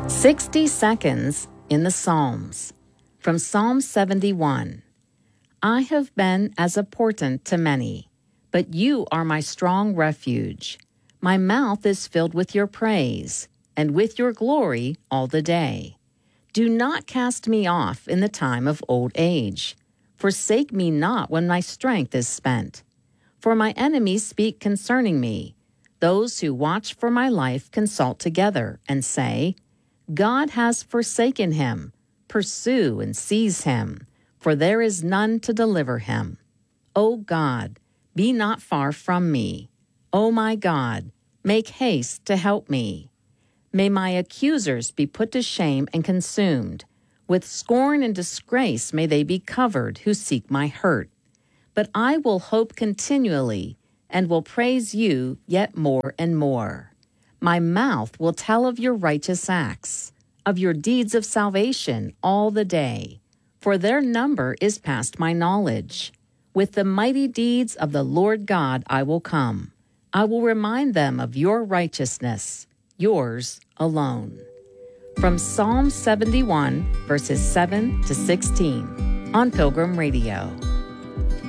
60 seconds in the Psalms. From Psalm 71. I have been as a portent to many, but you are my strong refuge. My mouth is filled with your praise, and with your glory all the day. Do not cast me off in the time of old age. Forsake me not when my strength is spent. For my enemies speak concerning me. Those who watch for my life consult together and say, God has forsaken him. Pursue and seize him, for there is none to deliver him. O God, be not far from me. O my God, make haste to help me. May my accusers be put to shame and consumed. With scorn and disgrace may they be covered who seek my hurt. But I will hope continually and will praise you yet more and more. My mouth will tell of your righteous acts, of your deeds of salvation all the day, for their number is past my knowledge. With the mighty deeds of the Lord God I will come. I will remind them of your righteousness, yours alone. From Psalm 71, verses 7 to 16, on Pilgrim Radio.